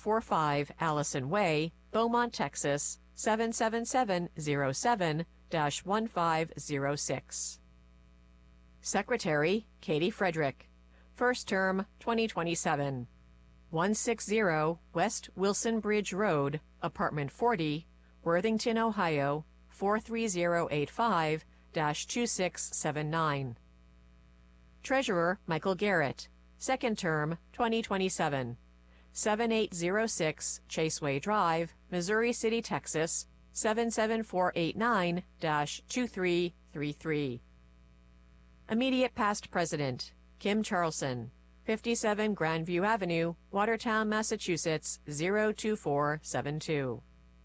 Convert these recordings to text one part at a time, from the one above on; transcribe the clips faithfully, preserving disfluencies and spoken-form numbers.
forty-five Allison Way, Beaumont, Texas, seven seven seven zero seven dash one five zero six. Secretary, Katie Frederick. First term, twenty twenty-seven. one sixty West Wilson Bridge Road, Apartment forty, Worthington, Ohio, four three zero eight five dash two six seven nine. Treasurer, Michael Garrett. Second term, twenty twenty-seven. seven eight zero six Chaseway Drive, Missouri City, Texas, seven seven four eight nine dash two three three three. Immediate past president, Kim Charlson. fifty-seven Grandview Avenue, Watertown, Massachusetts, zero two four seven two.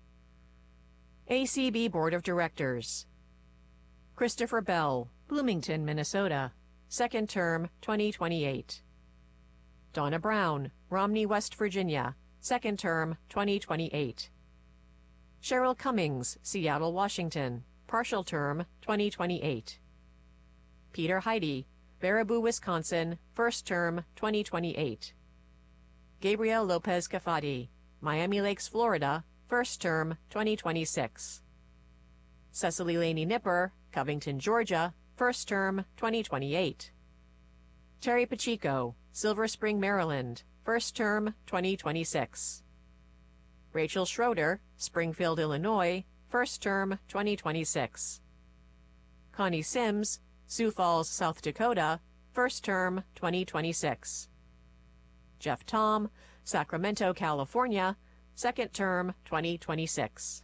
A C B Board of Directors. Christopher Bell, Bloomington, Minnesota. Second term, twenty twenty-eight. Donna Brown, Romney, West Virginia. Second term, twenty twenty-eight. Cheryl Cummings, Seattle, Washington. Partial term, twenty twenty-eight. Peter Heidi, Baraboo, Wisconsin. First term, twenty twenty-eight. Gabriel Lopez Cafati, Miami Lakes, Florida. First term, twenty twenty-six. Cecily Laney Nipper, Covington, Georgia. First term, twenty twenty-eight. Terry Pacheco, Silver Spring, Maryland. First term, twenty twenty-six. Rachel Schroeder, Springfield, Illinois. First term, twenty twenty-six. Connie Sims, Sioux Falls, South Dakota. First term, twenty twenty-six. Jeff Tom, Sacramento, California. Second term, twenty twenty-six.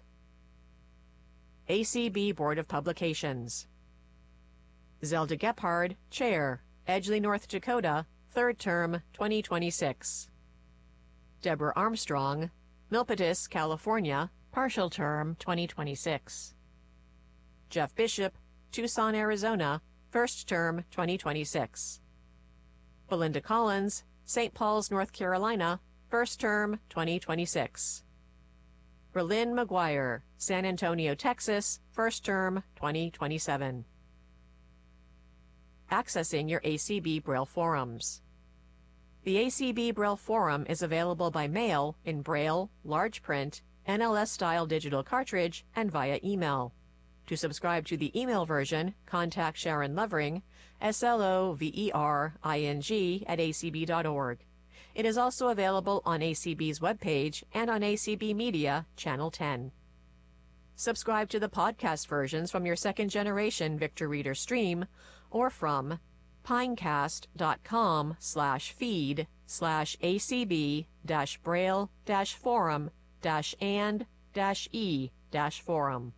A C B Board of Publications. Zelda Gephardt, Chair, Edgeley, North Dakota. Third term, twenty twenty-six. Deborah Armstrong, Milpitas, California. Partial term, twenty twenty-six. Jeff Bishop, Tucson, Arizona. First term, twenty twenty-six. Belinda Collins, Saint Paul's, North Carolina. First term, twenty twenty-six. Berlin McGuire, San Antonio, Texas. First term, twenty twenty-seven. Accessing your A C B Braille forums. The A C B Braille forum is available by mail in Braille, large print, N L S-style digital cartridge, and via email. To subscribe to the email version, contact Sharon Lovering, S L O V E R I N G, at A C B dot org. It is also available on A C B's webpage and on A C B Media, Channel ten. Subscribe to the podcast versions from your second-generation Victor Reader stream or from pinecast.com slash feed slash acb dash braille dash forum dash and dash e dash forum.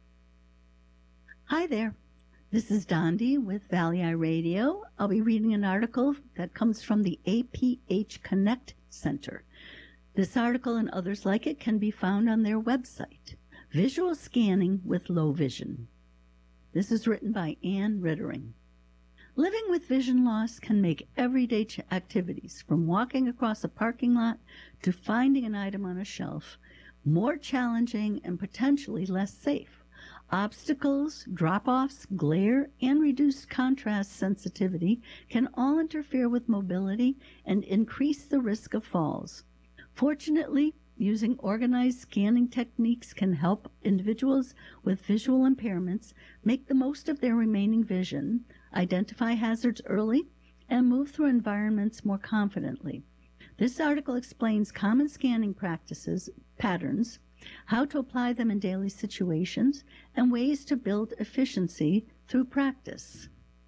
Hi there. This is Dondi with Valley Eye Radio. I'll be reading an article that comes from the A P H Connect Center. This article and others like it can be found on their website, Visual Scanning with Low Vision. This is written by Ann Rittering. Living with vision loss can make everyday ch- activities, from walking across a parking lot to finding an item on a shelf, more challenging and potentially less safe. Obstacles, drop-offs, glare, and reduced contrast sensitivity can all interfere with mobility and increase the risk of falls. Fortunately, using organized scanning techniques can help individuals with visual impairments make the most of their remaining vision, identify hazards early, and move through environments more confidently. This article explains common scanning practices, patterns, how to apply them in daily situations, and ways to build efficiency through practice.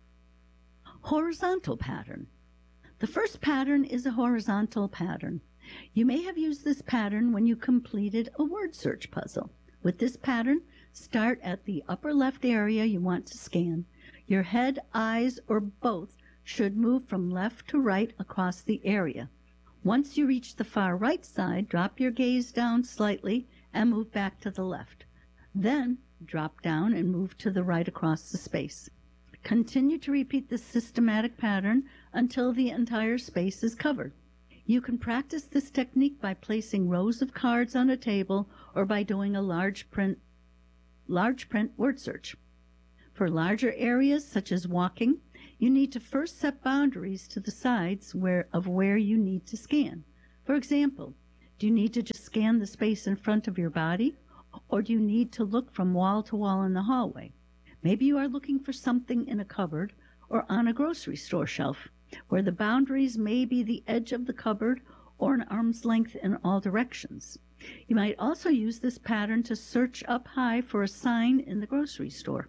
Horizontal pattern. The first pattern is a horizontal pattern. You may have used this pattern when you completed a word search puzzle. With this pattern, start at the upper left area you want to scan. Your head, eyes, or both should move from left to right across the area. Once you reach the far right side, drop your gaze down slightly and move back to the left. Then drop down and move to the right across the space. Continue to repeat this systematic pattern until the entire space is covered. You can practice this technique by placing rows of cards on a table or by doing a large print, large print word search. For larger areas, such as walking, you need to first set boundaries to the sides where, of where you need to scan. For example, do you need to just scan the space in front of your body, or do you need to look from wall to wall in the hallway? Maybe you are looking for something in a cupboard or on a grocery store shelf, where the boundaries may be the edge of the cupboard or an arm's length in all directions. You might also use this pattern to search up high for a sign in the grocery store.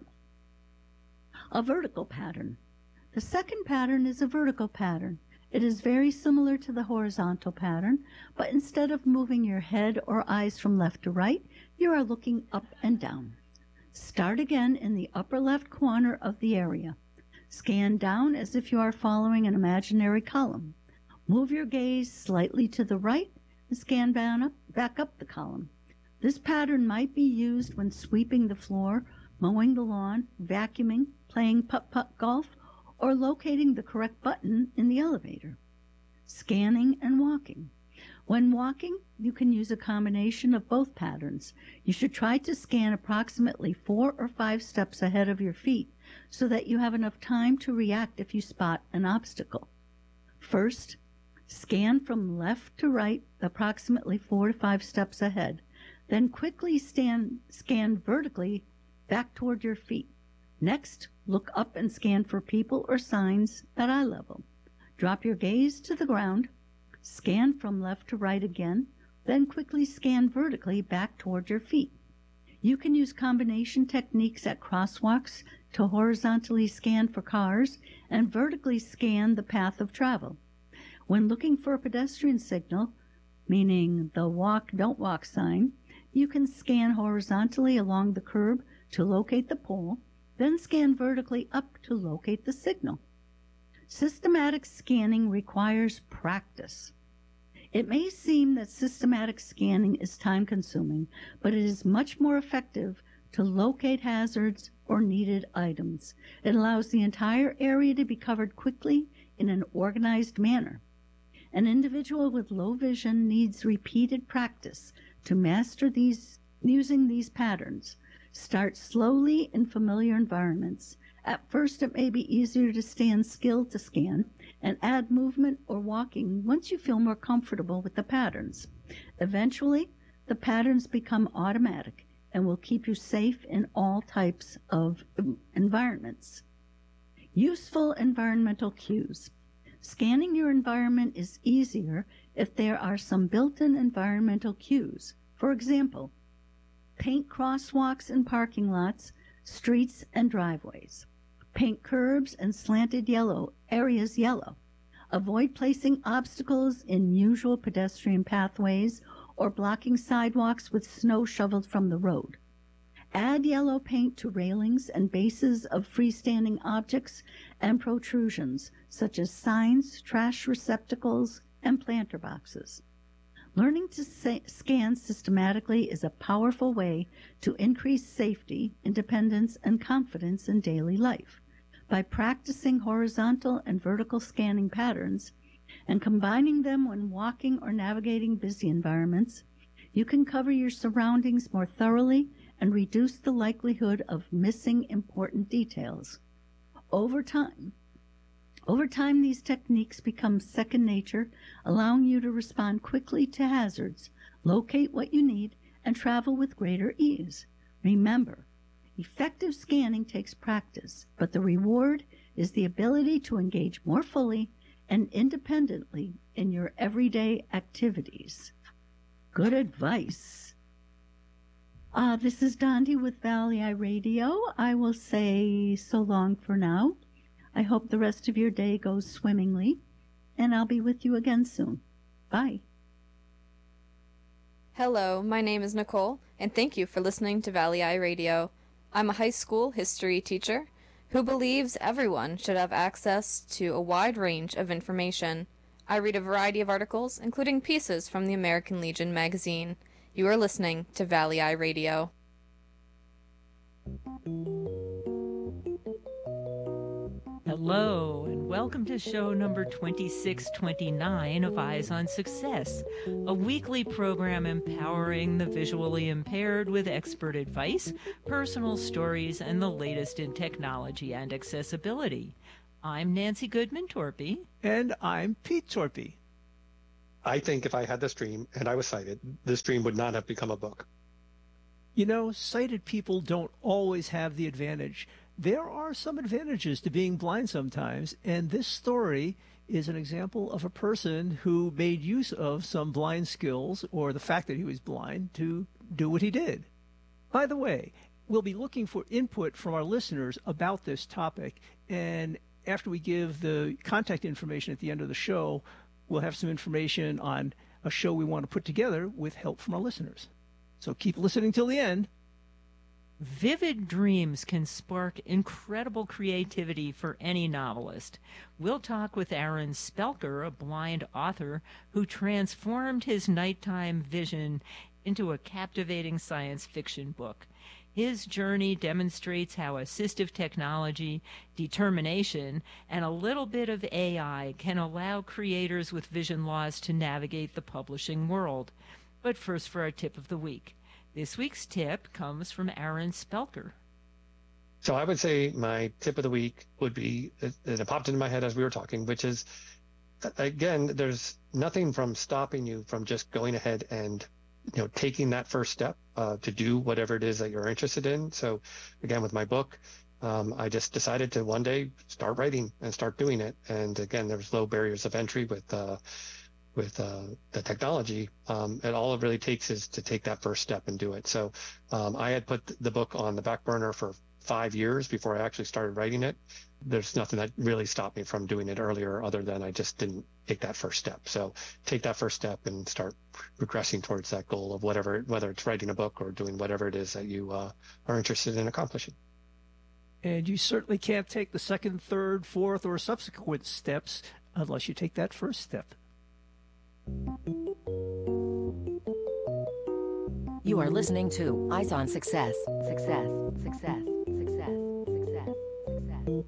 A vertical pattern. The second pattern is a vertical pattern. It is very similar to the horizontal pattern, but instead of moving your head or eyes from left to right, you are looking up and down. Start again in the upper left corner of the area. Scan down as if you are following an imaginary column. Move your gaze slightly to the right and scan back up, back up the column. This pattern might be used when sweeping the floor, mowing the lawn, vacuuming, playing putt-putt golf, or locating the correct button in the elevator. Scanning and walking. When walking, you can use a combination of both patterns. You should try to scan approximately four or five steps ahead of your feet so that you have enough time to react if you spot an obstacle. First, scan from left to right approximately four to five steps ahead. Then quickly stand, scan vertically back toward your feet. Next, look up and scan for people or signs at eye level. Drop your gaze to the ground, scan from left to right again, then quickly scan vertically back toward your feet. You can use combination techniques at crosswalks to horizontally scan for cars and vertically scan the path of travel. When looking for a pedestrian signal, meaning the walk, don't walk sign, you can scan horizontally along the curb to locate the pole, then scan vertically up to locate the signal. Systematic scanning requires practice. It may seem that systematic scanning is time-consuming, but it is much more effective to locate hazards or needed items. It allows the entire area to be covered quickly in an organized manner. An individual with low vision needs repeated practice to master these using these patterns. Start slowly in familiar environments. At first, it may be easier to stand still to scan and add movement or walking once you feel more comfortable with the patterns. Eventually, the patterns become automatic and will keep you safe in all types of environments. Useful environmental cues. Scanning your environment is easier if there are some built-in environmental cues. For example, paint crosswalks and parking lots, streets and driveways. Paint curbs and slanted yellow areas yellow. Avoid placing obstacles in usual pedestrian pathways or blocking sidewalks with snow shoveled from the road. Add yellow paint to railings and bases of freestanding objects and protrusions, such as signs, trash receptacles, and planter boxes. Learning to sa- scan systematically is a powerful way to increase safety, independence, and confidence in daily life. By practicing horizontal and vertical scanning patterns and combining them when walking or navigating busy environments, you can cover your surroundings more thoroughly and reduce the likelihood of missing important details. Over time, Over time, these techniques become second nature, allowing you to respond quickly to hazards, locate what you need, and travel with greater ease. Remember, effective scanning takes practice, but the reward is the ability to engage more fully and independently in your everyday activities. Good advice. Uh, this is Dondi with Valley Eye Radio. I will say so long for now. I hope the rest of your day goes swimmingly, and I'll be with you again soon. Bye. Hello, my name is Nicole, and thank you for listening to Valley Eye Radio. I'm a high school history teacher who believes everyone should have access to a wide range of information. I read a variety of articles, including pieces from the American Legion magazine. You are listening to Valley Eye Radio. Hello, and welcome to show number twenty-six twenty-nine of Eyes on Success, a weekly program empowering the visually impaired with expert advice, personal stories, and the latest in technology and accessibility. I'm Nancy Goodman Torpy. And I'm Pete Torpy. I think if I had this dream and I was sighted, this dream would not have become a book. You know, sighted people don't always have the advantage. There are some advantages to being blind sometimes, and this story is an example of a person who made use of some blind skills or the fact that he was blind to do what he did. By the way, we'll be looking for input from our listeners about this topic, and after we give the contact information at the end of the show, we'll have some information on a show we want to put together with help from our listeners. So keep listening till the end. Vivid dreams can spark incredible creativity for any novelist. We'll talk with Aaron Spelker, a blind author who transformed his nighttime vision into a captivating science fiction book. His journey demonstrates how assistive technology, determination, and a little bit of A I can allow creators with vision loss to navigate the publishing world. But first for our tip of the week. This week's tip comes from Aaron Spelker. So I would say my tip of the week would be, it, it popped into my head as we were talking, which is, again, there's nothing from stopping you from just going ahead and, you know, taking that first step uh, to do whatever it is that you're interested in. So again, with my book, um, I just decided to one day start writing and start doing it. And again, there's low barriers of entry with uh, with uh, the technology, um, and all it really takes is to take that first step and do it. So um, I had put the book on the back burner for five years before I actually started writing it. There's nothing that really stopped me from doing it earlier other than I just didn't take that first step. So take that first step and start progressing towards that goal of whatever, whether it's writing a book or doing whatever it is that you uh, are interested in accomplishing. And you certainly can't take the second, third, fourth, or subsequent steps unless you take that first step. You are listening to Eyes on Success. Success, success, success, success, success.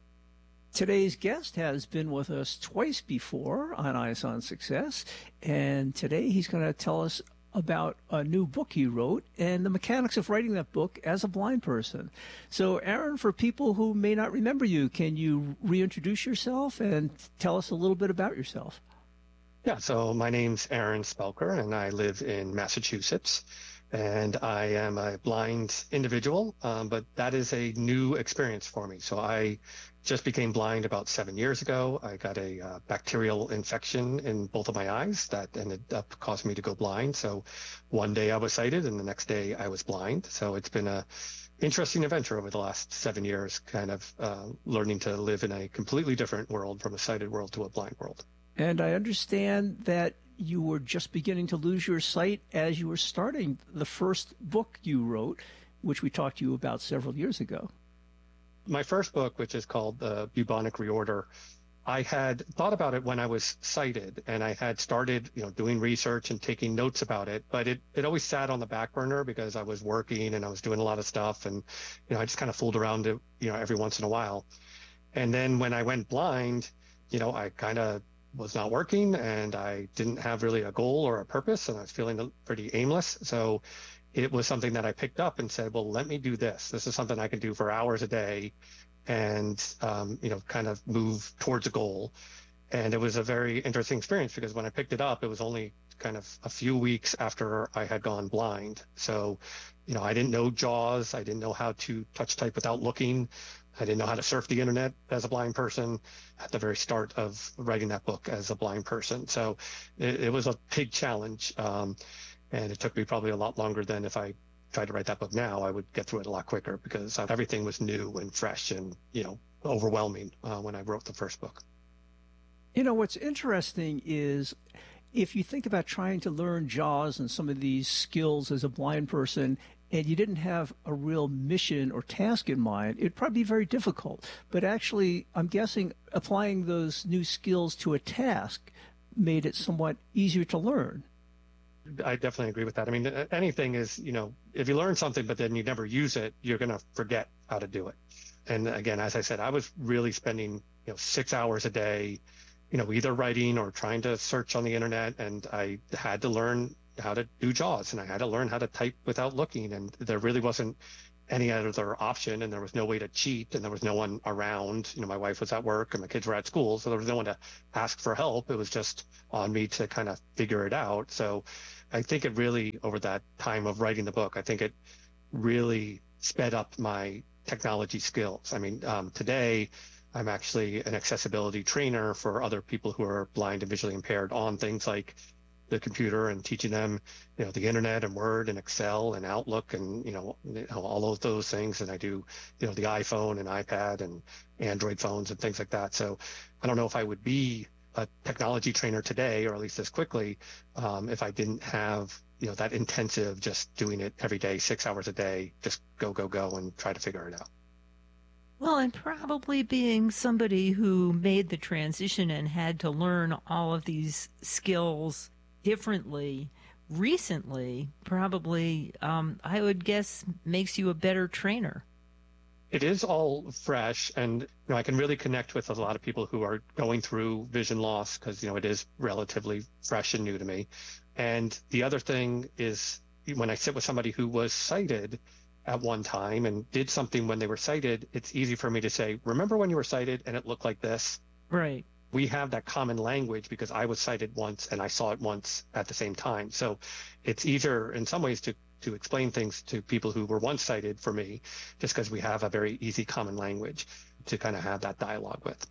Today's guest has been with us twice before on Eyes on Success, and today he's going to tell us about a new book he wrote and the mechanics of writing that book as a blind person. So, Aaron, for people who may not remember you, can you reintroduce yourself and tell us a little bit about yourself? Yeah, so my name's Aaron Spelker, and I live in Massachusetts, and I am a blind individual, um, but that is a new experience for me. So I just became blind about seven years ago. I got a uh, bacterial infection in both of my eyes that ended up causing me to go blind. So one day I was sighted, and the next day I was blind. So it's been a interesting adventure over the last seven years, kind of uh, learning to live in a completely different world, from a sighted world to a blind world. And I understand that you were just beginning to lose your sight as you were starting the first book you wrote, which we talked to you about several years ago. My first book, which is called The Bubonic Reorder, I had thought about it when I was sighted, and I had started, you know, doing research and taking notes about it, but it, it always sat on the back burner because I was working and I was doing a lot of stuff, and, you know, I just kind of fooled around it, you know, every once in a while. And then when I went blind, you know, I kind of was not working, and I didn't have really a goal or a purpose, and I was feeling pretty aimless. So it was something that I picked up and said, well, let me do this. This is something I can do for hours a day and, um, you know, kind of move towards a goal. And it was a very interesting experience because when I picked it up, it was only kind of a few weeks after I had gone blind. So, you know, I didn't know JAWS. I didn't know how to touch type without looking. I didn't know how to surf the internet as a blind person at the very start of writing that book as a blind person. So it, it was a big challenge. Um, and it took me probably a lot longer than if I tried to write that book now. I would get through it a lot quicker because everything was new and fresh and, you know, overwhelming uh, when I wrote the first book. You know, what's interesting is if you think about trying to learn JAWS and some of these skills as a blind person, and you didn't have a real mission or task in mind, it'd probably be very difficult. But actually, I'm guessing applying those new skills to a task made it somewhat easier to learn. I definitely agree with that. I mean, anything is, you know, if you learn something, but then you never use it, you're going to forget how to do it. And again, as I said, I was really spending, you know, six hours a day, you know, either writing or trying to search on the internet. And I had to learn how to do JAWS, and I had to learn how to type without looking. And there really wasn't any other option, and there was no way to cheat, and there was no one around. You know, my wife was at work and my kids were at school, so there was no one to ask for help. It was just on me to kind of figure it out. So I think it really, over that time of writing the book, I think it really sped up my technology skills. I mean, um, today I'm actually an accessibility trainer for other people who are blind and visually impaired on things like the computer, and teaching them, you know, the internet and Word and Excel and Outlook and, you know, all of those things. And I do, you know, the iPhone and iPad and Android phones and things like that. So I don't know if I would be a technology trainer today, or at least this quickly, um, if I didn't have, you know, that intensive, just doing it every day, six hours a day, just go, go, go and try to figure it out. Well, and probably being somebody who made the transition and had to learn all of these skills differently recently, probably, um, I would guess, makes you a better trainer. It is all fresh, and you know, I can really connect with a lot of people who are going through vision loss, because, you know, it is relatively fresh and new to me. And the other thing is, when I sit with somebody who was sighted at one time and did something when they were sighted, it's easy for me to say, remember when you were sighted and it looked like this? Right. We have that common language because I was sighted once and I saw it once at the same time. So it's easier in some ways to, to explain things to people who were once sighted for me, just because we have a very easy common language to kind of have that dialogue with.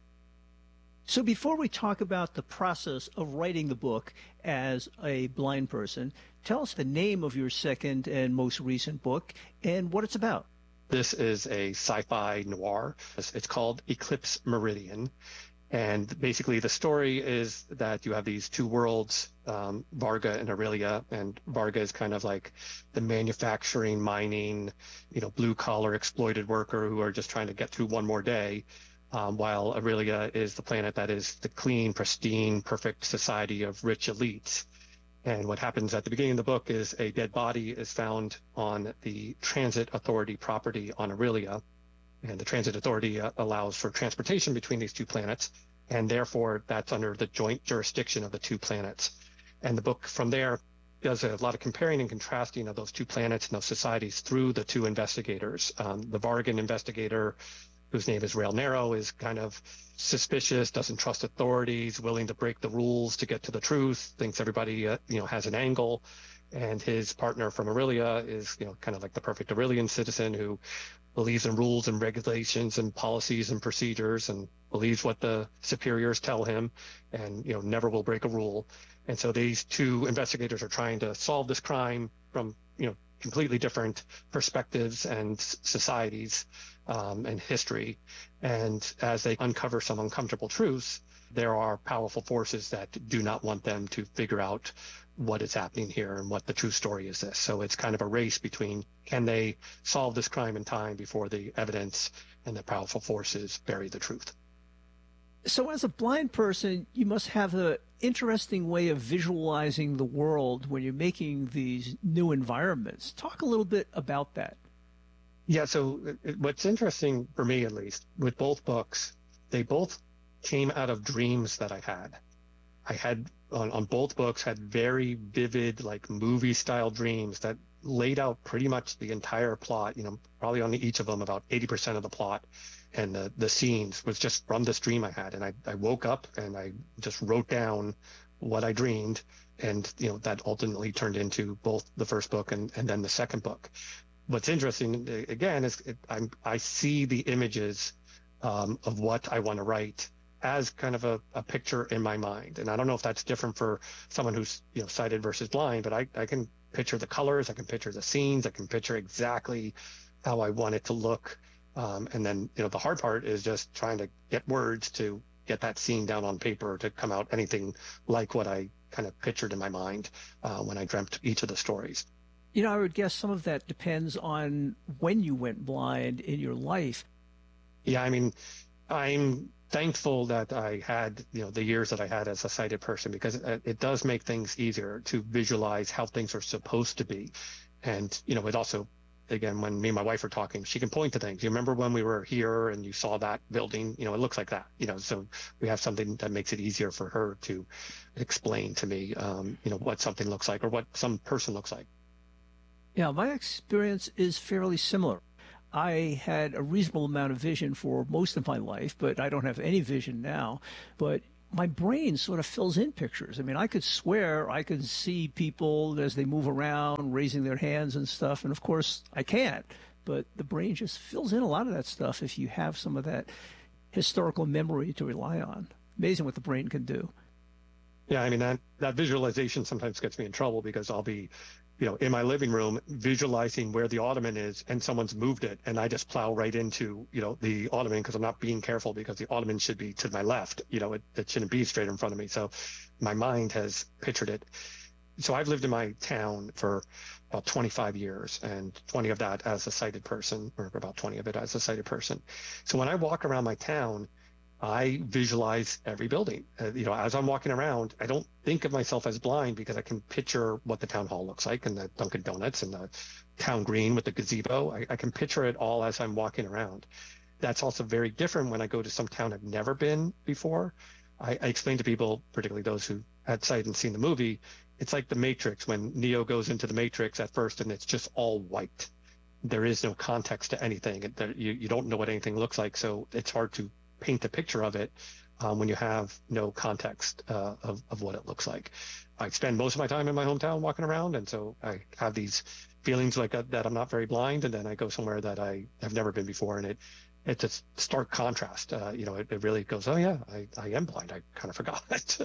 So before we talk about the process of writing the book as a blind person, tell us the name of your second and most recent book and what it's about. This is a sci-fi noir. It's called Eclipse Meridian. And basically the story is that you have these two worlds, um, Varga and Aurelia, and Varga is kind of like the manufacturing, mining, you know, blue collar exploited worker who are just trying to get through one more day. Um, while Aurelia is the planet that is the clean, pristine, perfect society of rich elites. And what happens at the beginning of the book is a dead body is found on the Transit Authority property on Aurelia. And the Transit Authority uh, allows for transportation between these two planets, and therefore that's under the joint jurisdiction of the two planets. And the book from there does a lot of comparing and contrasting of those two planets and those societies through the two investigators. Um, the Vargan investigator, whose name is Rail Narrow, is kind of suspicious, doesn't trust authorities, willing to break the rules to get to the truth, thinks everybody uh, you know has an angle. And his partner from Aurelia is, you know, kind of like the perfect Aurelian citizen who believes in rules and regulations and policies and procedures and believes what the superiors tell him and, you know, never will break a rule. And so these two investigators are trying to solve this crime from, you know, completely different perspectives and societies um, and history. And as they uncover some uncomfortable truths, there are powerful forces that do not want them to figure out what is happening here and what the true story is this. So it's kind of a race between, can they solve this crime in time before the evidence and the powerful forces bury the truth? So as a blind person, you must have an interesting way of visualizing the world when you're making these new environments. Talk a little bit about that. Yeah, so it, what's interesting for me, at least, with both books, they both came out of dreams that I had. I had on, on both books had very vivid, like movie style dreams that laid out pretty much the entire plot, you know, probably on each of them about eighty percent of the plot. And the, the scenes was just from this dream I had. And I, I woke up and I just wrote down what I dreamed. And, you know, that ultimately turned into both the first book and, and then the second book. What's interesting, again, is it, I'm, I see the images um, of what I want to write as kind of a, a picture in my mind. And I don't know if that's different for someone who's, you know, sighted versus blind, but I, I can picture the colors, I can picture the scenes, I can picture exactly how I want it to look. Um, and then, you know, the hard part is just trying to get words to get that scene down on paper to come out anything like what I kind of pictured in my mind uh, when I dreamt each of the stories. You know, I would guess some of that depends on when you went blind in your life. Yeah, I mean, I'm thankful that I had, you know, the years that I had as a sighted person, because it, it does make things easier to visualize how things are supposed to be. And, you know, it also, again, when me and my wife are talking, she can point to things. You remember when we were here and you saw that building? You know, it looks like that. You know, so we have something that makes it easier for her to explain to me, um, you know, what something looks like or what some person looks like. Yeah, my experience is fairly similar. I had a reasonable amount of vision for most of my life, but I don't have any vision now. But my brain sort of fills in pictures. I mean, I could swear I could see people as they move around, raising their hands and stuff. And of course, I can't. But the brain just fills in a lot of that stuff if you have some of that historical memory to rely on. Amazing what the brain can do. Yeah, I mean, that, that visualization sometimes gets me in trouble because I'll be, you know, in my living room visualizing where the ottoman is and someone's moved it. And I just plow right into, you know, the ottoman because I'm not being careful because the ottoman should be to my left. You know, it, it shouldn't be straight in front of me. So my mind has pictured it. So I've lived in my town for about twenty-five years, and twenty of that as a sighted person, or about twenty of it as a sighted person. So when I walk around my town, I visualize every building. Uh, you know, as I'm walking around, I don't think of myself as blind because I can picture what the town hall looks like and the Dunkin' Donuts and the town green with the gazebo. I, I can picture it all as I'm walking around. That's also very different when I go to some town I've never been before. I, I explain to people, particularly those who had sight and seen the movie, it's like the Matrix when Neo goes into the Matrix at first and it's just all white. There is no context to anything. There, you, you don't know what anything looks like, so it's hard to paint a picture of it um, when you have no context uh, of, of what it looks like. I spend most of my time in my hometown walking around, and so I have these feelings like a, that I'm not very blind, and then I go somewhere that I have never been before, and it it's a stark contrast. Uh, you know, it, it really goes, oh yeah, I, I am blind. I kind of forgot.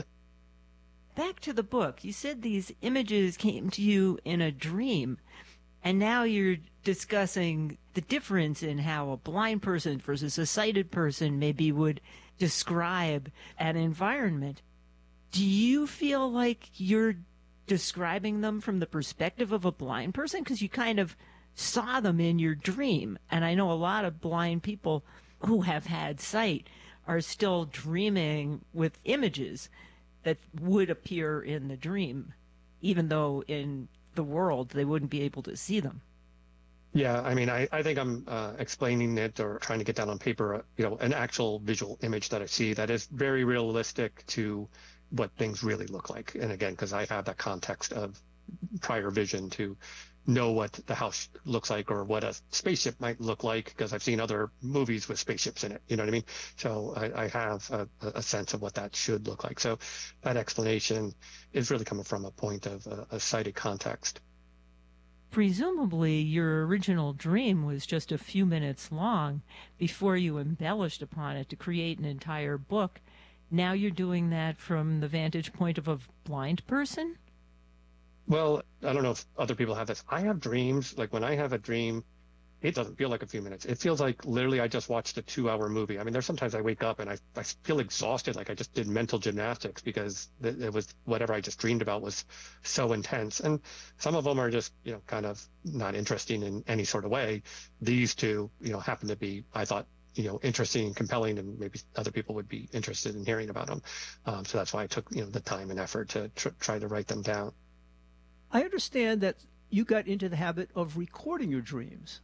Back to the book. You said these images came to you in a dream, and now you're discussing the difference in how a blind person versus a sighted person maybe would describe an environment. Do you feel like you're describing them from the perspective of a blind person? Because you kind of saw them in your dream. And I know a lot of blind people who have had sight are still dreaming with images that would appear in the dream, even though in the world they wouldn't be able to see them. Yeah, I mean, I, I think I'm uh, explaining it or trying to get down on paper, uh, you know, an actual visual image that I see that is very realistic to what things really look like. And again, because I have that context of prior vision to know what the house looks like or what a spaceship might look like, because I've seen other movies with spaceships in it. You know what I mean? So I, I have a, a sense of what that should look like. So that explanation is really coming from a point of a, a sighted context. Presumably, your original dream was just a few minutes long before you embellished upon it to create an entire book. Now you're doing that from the vantage point of a blind person? Well, I don't know if other people have this. I have dreams. Like when I have a dream, it doesn't feel like a few minutes. It feels like literally I just watched a two hour movie. I mean, there's sometimes I wake up and I, I feel exhausted, like I just did mental gymnastics because it, it was whatever I just dreamed about was so intense. And some of them are just, you know, kind of not interesting in any sort of way. These two, you know, happen to be, I thought, you know, interesting and compelling, and maybe other people would be interested in hearing about them. Um, so that's why I took, you know, the time and effort to tr- try to write them down. I understand that you got into the habit of recording your dreams.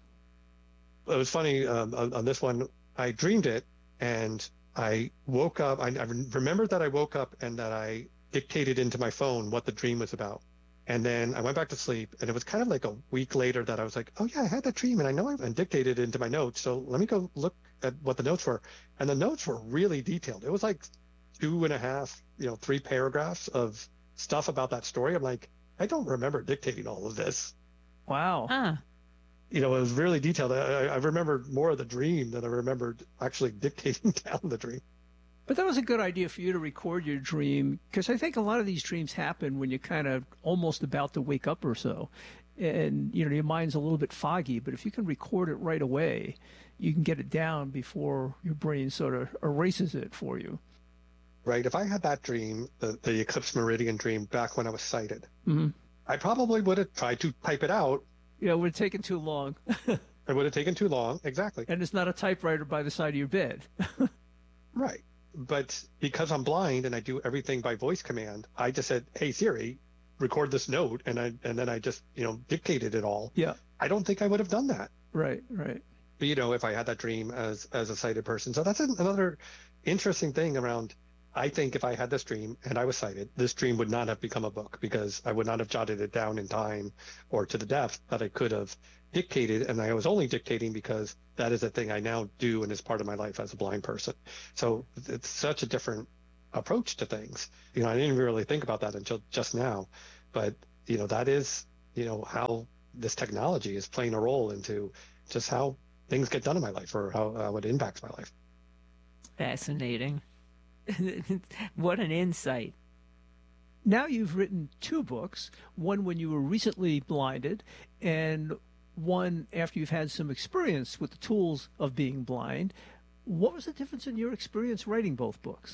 It was funny um, on, on this one. I dreamed it, and I woke up. I, I remembered that I woke up and that I dictated into my phone what the dream was about. And then I went back to sleep, and it was kind of like a week later that I was like, oh yeah, I had that dream, and I know I dictated it into my notes. So let me go look at what the notes were. And the notes were really detailed. It was like two and a half, you know, three paragraphs of stuff about that story. I'm like, I don't remember dictating all of this. Wow. Huh. You know, it was really detailed. I, I remembered more of the dream than I remembered actually dictating down the dream. But that was a good idea for you to record your dream, because I think a lot of these dreams happen when you're kind of almost about to wake up or so. And, you know, your mind's a little bit foggy, but if you can record it right away, you can get it down before your brain sort of erases it for you. Right. If I had that dream, the, the eclipse meridian dream, back when I was sighted, mm-hmm. I probably would have tried to type it out. Yeah, it would have taken too long. It would have taken too long. Exactly. And it's not a typewriter by the side of your bed. Right. But because I'm blind and I do everything by voice command, I just said, hey, Siri, record this note. And I and then I just, you know, dictated it all. Yeah. I don't think I would have done that. Right, right. But, you know, if I had that dream as, as a sighted person. So that's another interesting thing around, I think if I had this dream and I was sighted, this dream would not have become a book because I would not have jotted it down in time or to the depth that I could have dictated. And I was only dictating because that is a thing I now do and is part of my life as a blind person. So it's such a different approach to things. You know, I didn't really think about that until just now, but you know, that is, you know, how this technology is playing a role into just how things get done in my life or how, how it impacts my life. Fascinating. What an insight. Now you've written two books, one when you were recently blinded and one after you've had some experience with the tools of being blind. What was the difference in your experience writing both books?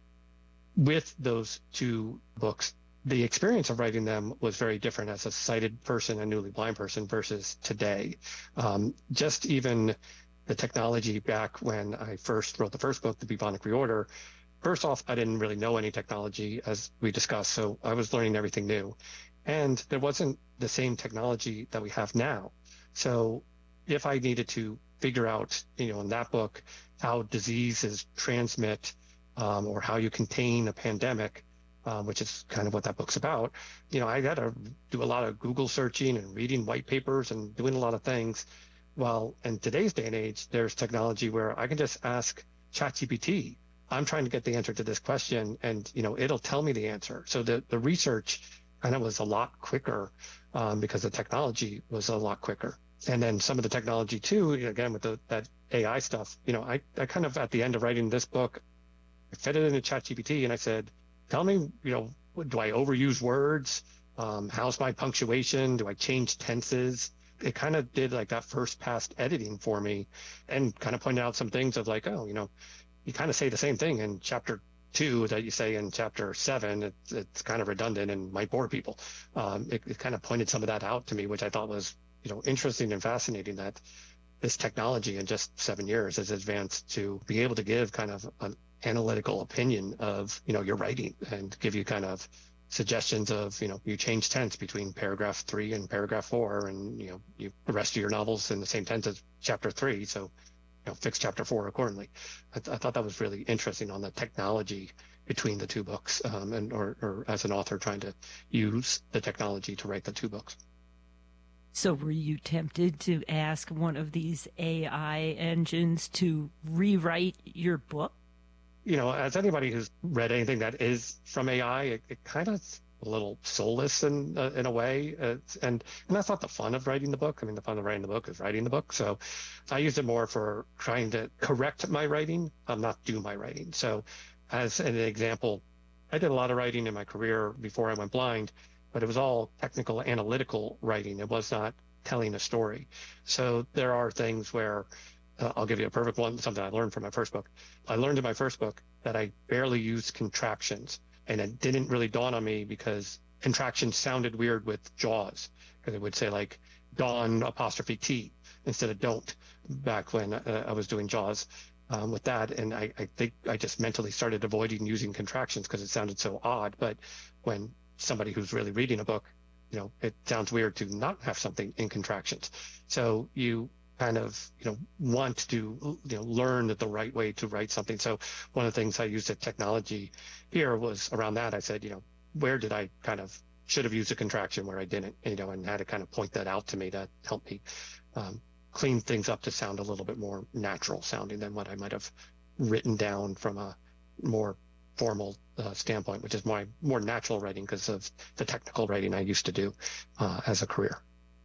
With those two books, the experience of writing them was very different as a sighted person, a newly blind person versus today. Um, just even the technology back when I first wrote the first book, The Bubonic Reorder, first off, I didn't really know any technology as we discussed, so I was learning everything new. And there wasn't the same technology that we have now. So if I needed to figure out, you know, in that book, how diseases transmit um, or how you contain a pandemic, um, which is kind of what that book's about, you know, I had to do a lot of Google searching and reading white papers and doing a lot of things. Well, in today's day and age, there's technology where I can just ask ChatGPT, I'm trying to get the answer to this question, and, you know, it'll tell me the answer. So the, the research kind of was a lot quicker um, because the technology was a lot quicker. And then some of the technology too, again, with the, that A I stuff, you know, I, I kind of, at the end of writing this book, I fed it into ChatGPT and I said, tell me, you know, do I overuse words? Um, how's my punctuation? Do I change tenses? It kind of did like that first pass editing for me and kind of pointed out some things of like, oh, you know, you kind of say the same thing in chapter two that you say in chapter seven. It's, it's kind of redundant and might bore people. Um, it, it kind of pointed some of that out to me, which I thought was, you know, interesting and fascinating that this technology in just seven years has advanced to be able to give kind of an analytical opinion of, you know, your writing and give you kind of suggestions of, you know, you change tense between paragraph three and paragraph four, and, you know, you the rest of your novels in the same tense as chapter three. So, you know, fix chapter four accordingly. I, th- I thought that was really interesting on the technology between the two books, um, and or, or as an author trying to use the technology to write the two books. So were you tempted to ask one of these A I engines to rewrite your book? You know, as anybody who's read anything that is from A I, it, it kind of a little soulless in uh, in a way, uh, and and that's not the fun of writing the book. I mean, the fun of writing the book is writing the book. So I used it more for trying to correct my writing, um, not do my writing. So as an example, I did a lot of writing in my career before I went blind, but it was all technical, analytical writing. It was not telling a story. So there are things where uh, I'll give you a perfect one, something I learned from my first book. I learned in my first book that I barely used contractions. And it didn't really dawn on me because contractions sounded weird with Jaws, because it would say like dawn apostrophe T instead of don't back when uh, I was doing Jaws um, with that. And I, I think I just mentally started avoiding using contractions because it sounded so odd. But when somebody who's really reading a book, you know, it sounds weird to not have something in contractions. So you kind of, you know, want to, you know, learn the right way to write something. So one of the things I used at technology here was around that. I said, you know, where did I kind of should have used a contraction where I didn't, you know, and had to kind of point that out to me to help me um, clean things up to sound a little bit more natural sounding than what I might have written down from a more formal uh, standpoint, which is my more natural writing because of the technical writing I used to do uh, as a career.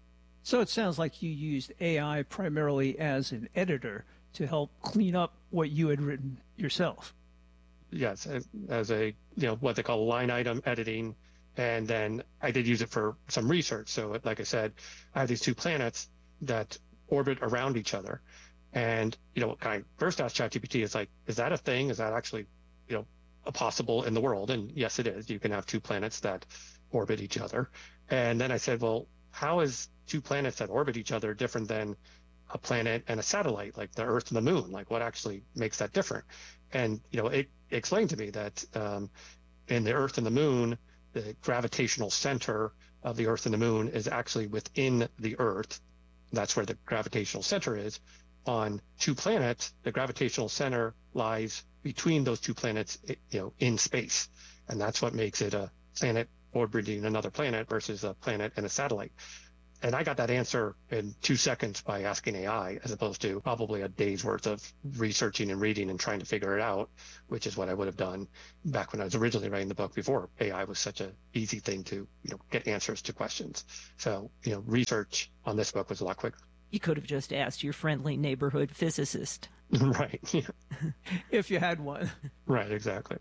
So it sounds like you used A I primarily as an editor to help clean up what you had written yourself. Yes, as a, you know, what they call line item editing. And then I did use it for some research. So like I said, I have these two planets that orbit around each other. And, you know, kind of first asked ChatGPT, is like, is that a thing? Is that actually, you know, a possible in the world? And yes, it is. You can have two planets that orbit each other. And then I said, well, how is two planets that orbit each other different than a planet and a satellite, like the Earth and the Moon? Like, what actually makes that different? And, you know, it explained to me that um, in the Earth and the Moon, the gravitational center of the Earth and the Moon is actually within the Earth. That's where the gravitational center is. on two planets, the gravitational center lies between those two planets, you know, in space. And that's what makes it a planet orbiting another planet versus a planet and a satellite. And I got that answer in two seconds by asking A I, as opposed to probably a day's worth of researching and reading and trying to figure it out, which is what I would have done back when I was originally writing the book before A I was such an easy thing to, you know, get answers to questions. So, you know, research on this book was a lot quicker. You could have just asked your friendly neighborhood physicist. Right. Yeah. If you had one. Right, exactly.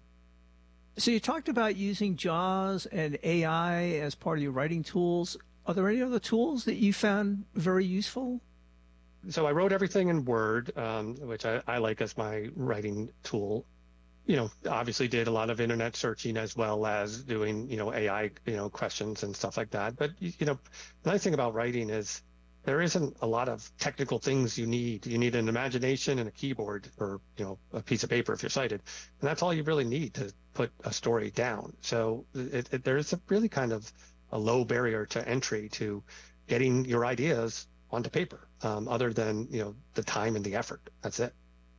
So you talked about using JAWS and A I as part of your writing tools. Are there any other tools that you found very useful? So I wrote everything in Word, um, which I, I like as my writing tool. You know, obviously did a lot of internet searching as well as doing, you know, A I, you know, questions and stuff like that. But, you know, the nice thing about writing is there isn't a lot of technical things you need. You need an imagination and a keyboard or, you know, a piece of paper if you're sighted. And that's all you really need to put a story down. So it, it, there's a really kind of a low barrier to entry to getting your ideas onto paper, um, other than, you know, the time and the effort. That's it.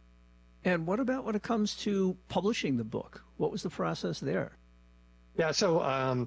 And what about when it comes to publishing the book? What was the process there? Yeah, so um,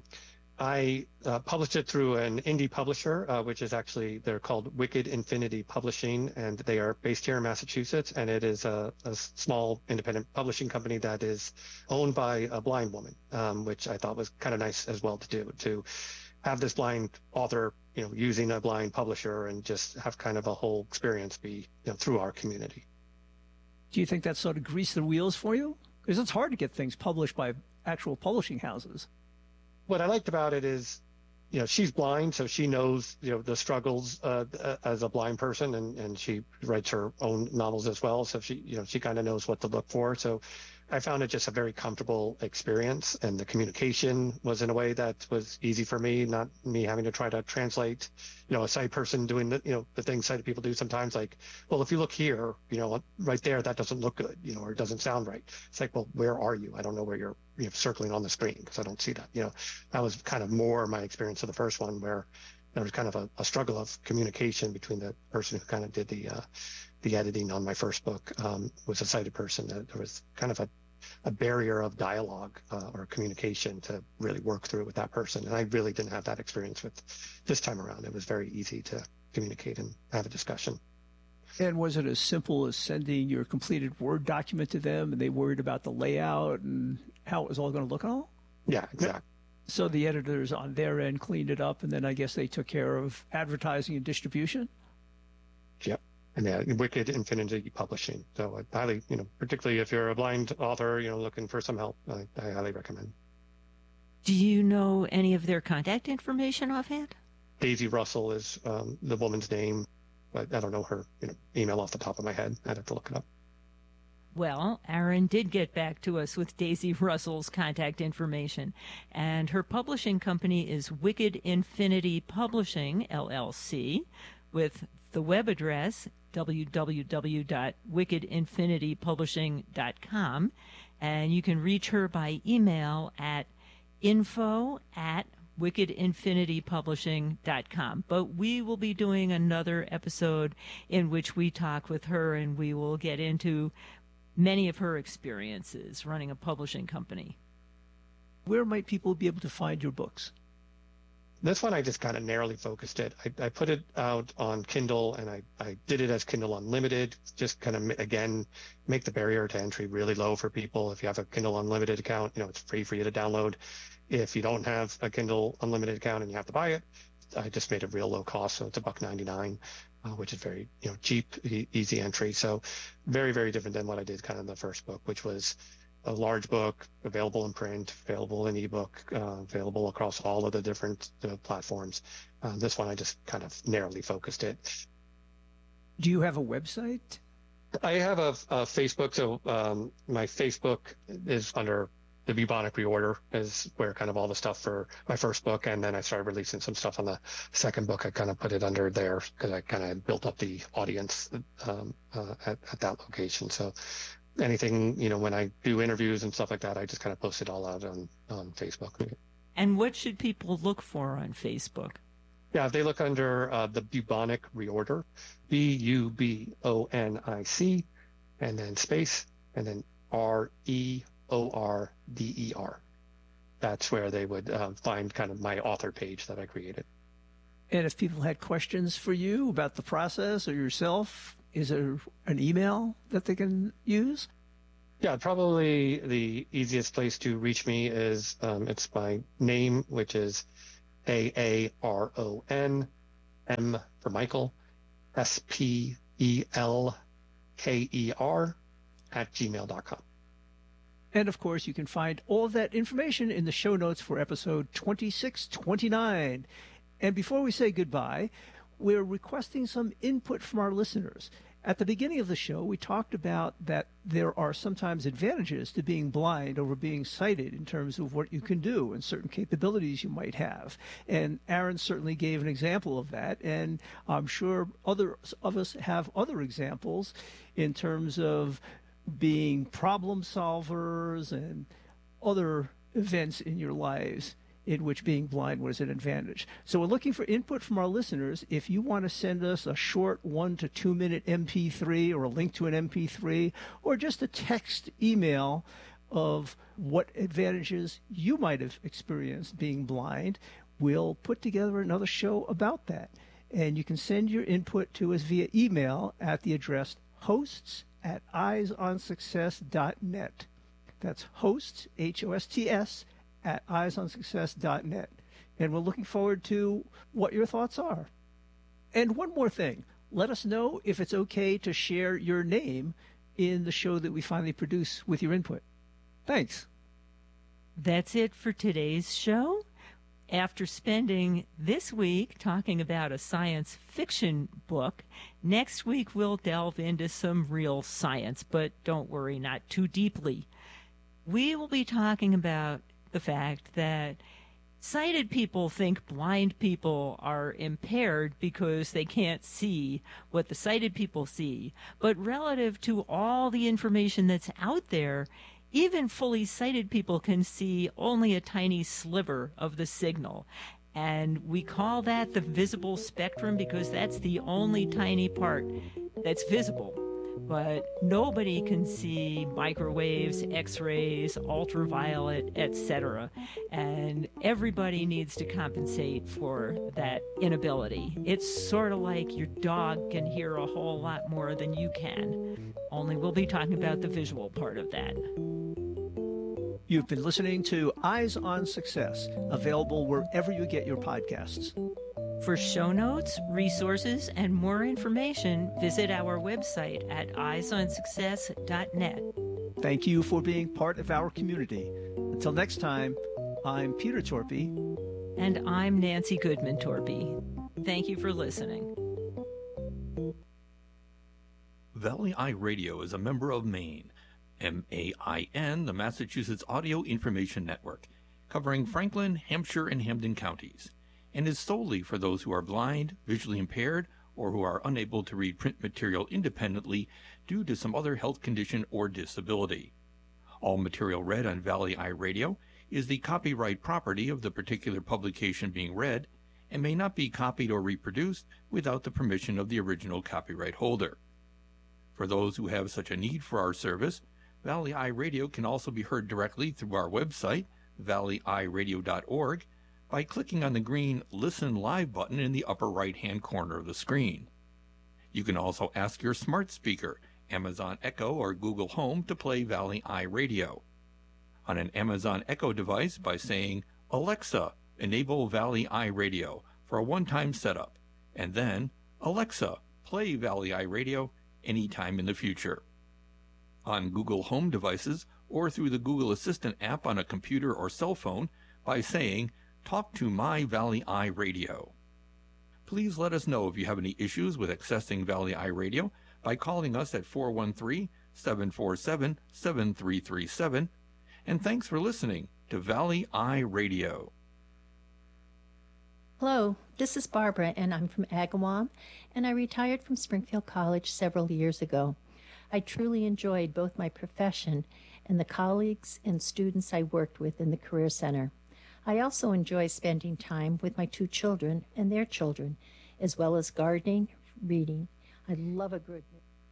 I uh, published it through an indie publisher, uh, which is actually, they're called Wicked Infinity Publishing, and they are based here in Massachusetts, and it is a, a small independent publishing company that is owned by a blind woman, um, which I thought was kind of nice as well to do, to have this blind author, you know, using a blind publisher and just have kind of a whole experience be, you know, through our community. Do you think that sort of greased the wheels for you? Because it's hard to get things published by actual publishing houses. What I liked about it is, you know, she's blind, so she knows, you know, the struggles uh, as a blind person, and, and she writes her own novels as well. So she, you know, she kind of knows what to look for. So I found it just a very comfortable experience, and the communication was in a way that was easy for me, not me having to try to translate, you know, a sighted person doing the, you know, the things sighted people do sometimes, like, well, if you look here, you know, right there, that doesn't look good, you know, or it doesn't sound right. It's like, well, where are you? I don't know where you're, you know, circling on the screen because I don't see that. You know, that was kind of more my experience of the first one, where there was kind of a, a struggle of communication between the person who kind of did the, uh, the editing on my first book, um, was a sighted person. There was kind of a, a barrier of dialogue uh, or communication to really work through with that person. And I really didn't have that experience with this time around. It was very easy to communicate and have a discussion. And was it as simple as sending your completed Word document to them and they worried about the layout and how it was all going to look and all? Yeah, exactly. So the editors on their end cleaned it up, and then I guess they took care of advertising and distribution? Yep. And yeah, Wicked Infinity Publishing. So I highly, you know, particularly if you're a blind author, you know, looking for some help, I, I highly recommend. Do you know any of their contact information offhand? Daisy Russell is um, the woman's name, but I don't know her, you know, email off the top of my head. I'd have to look it up. Well, Aaron did get back to us with Daisy Russell's contact information, and her publishing company is Wicked Infinity Publishing, L L C, with the web address w w w dot wicked infinity publishing dot com, and you can reach her by email at info at wicked infinity publishing dot com. But we will be doing another episode in which we talk with her, and we will get into many of her experiences running a publishing company. Where might people be able to find your books? This one, I just kind of narrowly focused it. I, I put it out on Kindle, and I, I did it as Kindle Unlimited, just kind of, again, make the barrier to entry really low for people. If you have a Kindle Unlimited account, you know, it's free for you to download. If you don't have a Kindle Unlimited account and you have to buy it, I just made it real low cost, so it's a buck ninety-nine, uh, which is very, you know, cheap, e- easy entry. So very, very different than what I did kind of in the first book, which was a large book, available in print, available in ebook, uh, available across all of the different uh, platforms. Uh, this one, I just kind of narrowly focused it. Do you have a website? I have a, a Facebook. So um, my Facebook is under the Bubonic Reorder, is where kind of all the stuff for my first book. And then I started releasing some stuff on the second book. I kind of put it under there because I kind of built up the audience um, uh, at, at that location. So anything, you know, when I do interviews and stuff like that, I just kind of post it all out on, on Facebook. And what should people look for on Facebook? Yeah, if they look under uh, the bubonic reorder, B U B O N I C, and then space, and then R E O R D E R. That's where they would uh, find kind of my author page that I created. And if people had questions for you about the process or yourself, is there an email that they can use? Yeah, probably the easiest place to reach me is um, it's my name, which is A A R O N, M for Michael, S P E L K E R at gmail dot com. And of course, you can find all of that information in the show notes for episode twenty-six twenty-nine. And before we say goodbye, we're requesting some input from our listeners. At the beginning of the show, we talked about that there are sometimes advantages to being blind over being sighted in terms of what you can do and certain capabilities you might have. And Aaron certainly gave an example of that. And I'm sure others of us have other examples in terms of being problem solvers and other events in your lives in which being blind was an advantage. So we're looking for input from our listeners. If you want to send us a short one to two minute M P three or a link to an M P three or just a text email of what advantages you might have experienced being blind, we'll put together another show about that. And you can send your input to us via email at the address hosts at eyes on success dot net. That's hosts, H O S T S, at eyes on success dot net. And we're looking forward to what your thoughts are. And one more thing, let us know if it's okay to share your name in the show that we finally produce with your input. Thanks. That's it for today's show. After spending this week talking about a science fiction book, next week we'll delve into some real science, but don't worry, not too deeply. We will be talking about the fact that sighted people think blind people are impaired because they can't see what the sighted people see. But relative to all the information that's out there, even fully sighted people can see only a tiny sliver of the signal. And we call that the visible spectrum because that's the only tiny part that's visible. But nobody can see microwaves, X-rays, ultraviolet, et cetera. And everybody needs to compensate for that inability. It's sort of like your dog can hear a whole lot more than you can. Only we'll be talking about the visual part of that. You've been listening to Eyes on Success, available wherever you get your podcasts. For show notes, resources, and more information, visit our website at eyes on success dot net. Thank you for being part of our community. Until next time, I'm Peter Torpy. And I'm Nancy Goodman Torpy. Thank you for listening. Valley Eye Radio is a member of MAIN, M A I N, the Massachusetts Audio Information Network, covering Franklin, Hampshire, and Hampden counties, and is solely for those who are blind, visually impaired, or who are unable to read print material independently due to some other health condition or disability. All material read on Valley Eye Radio is the copyright property of the particular publication being read and may not be copied or reproduced without the permission of the original copyright holder. For those who have such a need for our service, Valley Eye Radio can also be heard directly through our website, valley eye radio dot org, by clicking on the green Listen Live button in the upper right-hand corner of the screen. You can also ask your smart speaker, Amazon Echo or Google Home, to play Valley Eye Radio. On an Amazon Echo device by saying, "Alexa, enable Valley Eye Radio" for a one-time setup, and then, "Alexa, play Valley Eye Radio" anytime in the future. On Google Home devices or through the Google Assistant app on a computer or cell phone by saying, "Talk to my Valley Eye Radio." Please let us know if you have any issues with accessing Valley Eye Radio by calling us at four one three, seven four seven, seven three three seven. And thanks for listening to Valley Eye Radio. Hello, this is Barbara, and I'm from Agawam, and I retired from Springfield College several years ago. I truly enjoyed both my profession and the colleagues and students I worked with in the Career Center. I also enjoy spending time with my two children and their children, as well as gardening, reading. I love a good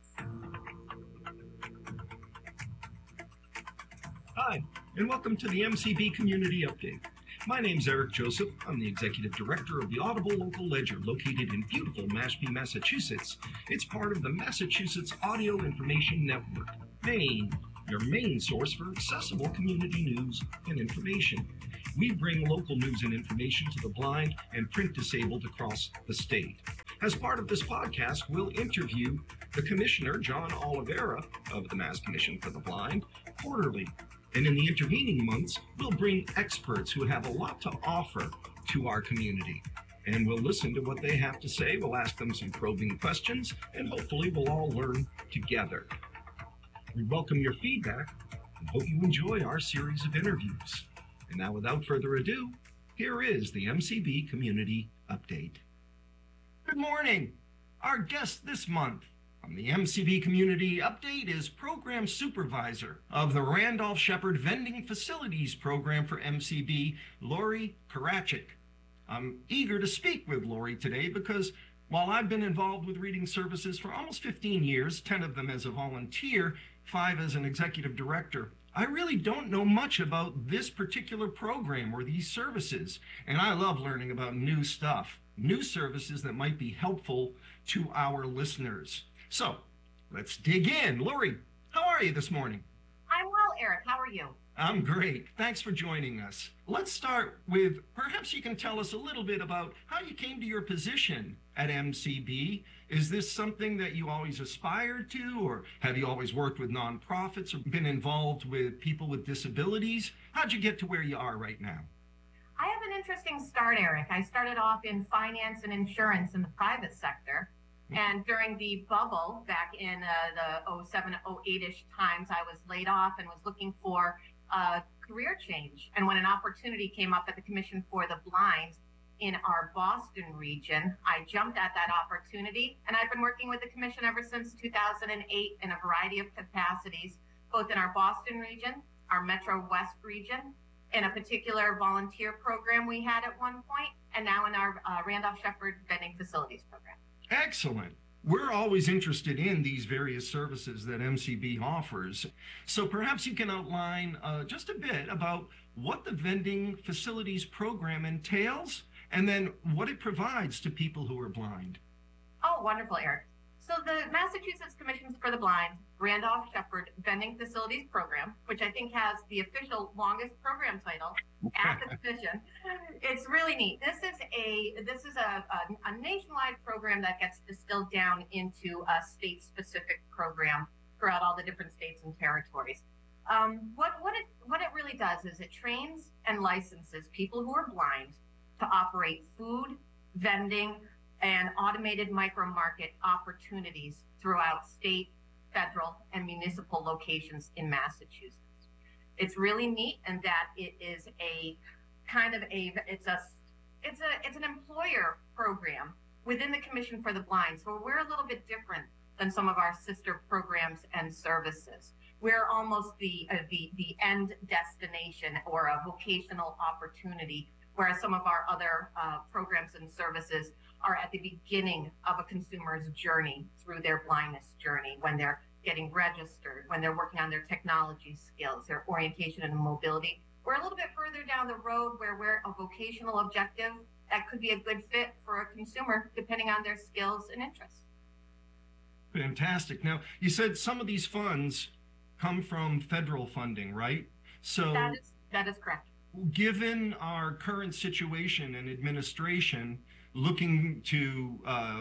Hi, and welcome to the M C B Community Update. My name's Eric Joseph. I'm the Executive Director of the Audible Local Ledger, located in beautiful Mashpee, Massachusetts. It's part of the Massachusetts Audio Information Network, Maine, your main source for accessible community news and information. We bring local news and information to the blind and print disabled across the state. As part of this podcast, we'll interview the Commissioner, John Oliveira, of the Mass Commission for the Blind, quarterly. And in the intervening months, we'll bring experts who have a lot to offer to our community. And we'll listen to what they have to say. We'll ask them some probing questions, and hopefully we'll all learn together. We welcome your feedback and hope you enjoy our series of interviews. And now, without further ado, here is the M C B Community Update. Good morning. Our guest this month on the M C B Community Update is Program Supervisor of the Randolph Shepherd Vending Facilities Program for M C B, Lori Karachik. I'm eager to speak with Lori today because while I've been involved with reading services for almost fifteen years, ten of them as a volunteer, five as an executive director, I really don't know much about this particular program or these services, and I love learning about new stuff, new services that might be helpful to our listeners. So, let's dig in. Lori, how are you this morning? I'm well, Eric. How are you? I'm great. Thanks for joining us. Let's start with, perhaps you can tell us a little bit about how you came to your position at M C B. Is this something that you always aspired to, or have you always worked with nonprofits or been involved with people with disabilities? How'd you get to where you are right now? I have an interesting start, Eric. I started off in finance and insurance in the private sector. And during the bubble back in uh, the oh seven, oh eight-ish times, I was laid off and was looking for a career change. And when an opportunity came up at the Commission for the Blind in our Boston region, I jumped at that opportunity. And I've been working with the Commission ever since two thousand eight in a variety of capacities, both in our Boston region, our Metro West region, in a particular volunteer program we had at one point, and now in our uh, Randolph Shepherd Vending Facilities program. Excellent. We're always interested in these various services that M C B offers. So perhaps you can outline uh, just a bit about what the Vending Facilities program entails and then what it provides to people who are blind. Oh, wonderful, Eric. So the Massachusetts Commission for the Blind Randolph Shepherd Vending Facilities Program, which I think has the official longest program title at the Commission, it's really neat. This is a this is a, a, a nationwide program that gets distilled down into a state-specific program throughout all the different states and territories. Um, what what it what it really does is it trains and licenses people who are blind to operate food, vending, and automated micro market opportunities throughout state, federal, and municipal locations in Massachusetts. It's really neat in that it is a kind of a it's a it's a it's an employer program within the Commission for the Blind. So we're a little bit different than some of our sister programs and services. We're almost the uh, the the end destination or a vocational opportunity, whereas some of our other uh, programs and services are at the beginning of a consumer's journey through their blindness journey, when they're getting registered, when they're working on their technology skills, their orientation and mobility. We're a little bit further down the road where we're a vocational objective that could be a good fit for a consumer depending on their skills and interests. Fantastic. Now, you said some of these funds come from federal funding, right? So that is, that is correct. Given our current situation and administration looking to uh,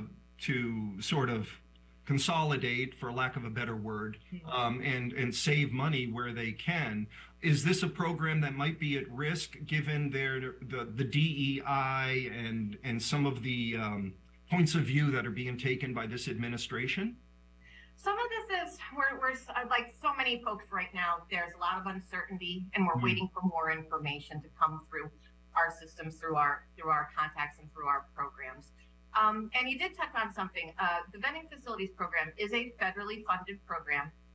to sort of consolidate, for lack of a better word, um, and and save money where they can, is this a program that might be at risk given their the the D E I and and some of the um, points of view that are being taken by this administration? Some of this is, we're, we're like so many folks right now, there's a lot of uncertainty and we're mm-hmm. waiting for more information to come through our systems, through our through our contacts and through our programs. Um, and you did touch on something. Uh, the Vending Facilities Program is a federally funded program.